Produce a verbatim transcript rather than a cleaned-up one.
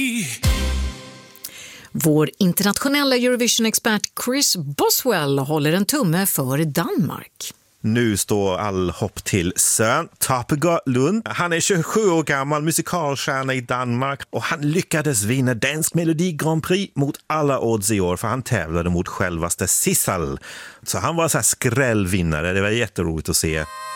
Vår internationella Eurovision-expert Chris Boswell håller en tumme för Danmark. Nu står all hopp till Søren Toppegaard. Han är tjugosju år gammal, musikalstjärna i Danmark och han lyckades vinna Dansk Melodi Grand Prix mot alla odds i år för han tävlade mot självaste Sissel. Så han var så här skrällvinnare, det var jätteroligt att se.